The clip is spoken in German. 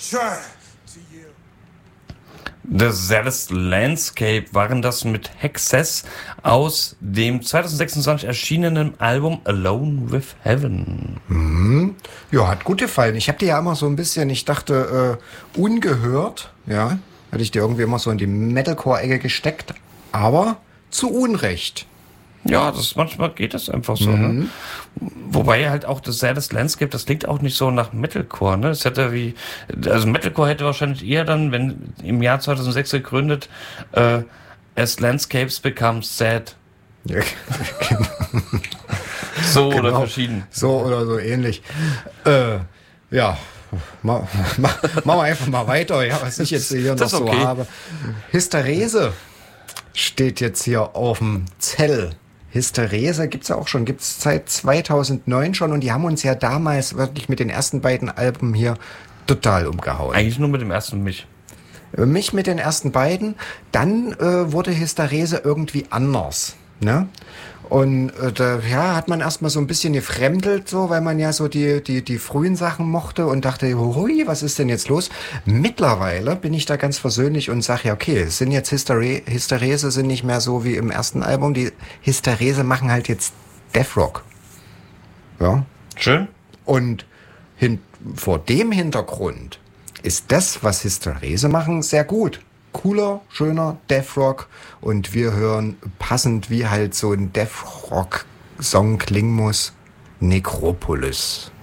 The Saddest Landscape waren das mit Hexes aus dem 2026 erschienenen Album Alone with Heaven. Ja, hat gut gefallen. Ich habe dir ja immer so ein bisschen, ich dachte, ungehört, ja, hatte ich dir irgendwie immer so in die Metalcore-Ecke gesteckt, aber zu Unrecht. Ja, manchmal geht das einfach so, ne? Wobei halt auch das Saddest Landscape, das klingt auch nicht so nach Metalcore, ne? Es hätte also Metalcore hätte wahrscheinlich eher dann, wenn im Jahr 2006 gegründet, as Landscapes become sad. Ja, So genau. oder verschieden. So oder so ähnlich. Ja, machen wir einfach mal weiter, ja, was ich jetzt hier noch Das ist so okay. habe. Hysterese steht jetzt hier auf dem Zettel. Hysterese gibt's ja auch schon, gibt's seit 2009 schon und die haben uns ja damals wirklich mit den ersten beiden Alben hier total umgehauen. Eigentlich nur mit dem ersten mich. Mich mit den ersten beiden, dann wurde Hysterese irgendwie anders, ne? Und da hat man erstmal so ein bisschen gefremdelt, so, weil man ja so die frühen Sachen mochte und dachte, hui, was ist denn jetzt los? Mittlerweile bin ich da ganz versöhnlich und sage ja, okay, es sind jetzt Hysterese sind nicht mehr so wie im ersten Album. Die Hysterese machen halt jetzt Death Rock. Ja. Schön. Und vor dem Hintergrund ist das, was Hysterese machen, sehr gut. Cooler, schöner Death Rock und wir hören passend, wie halt so ein Death Rock Song klingen muss, Necropolis.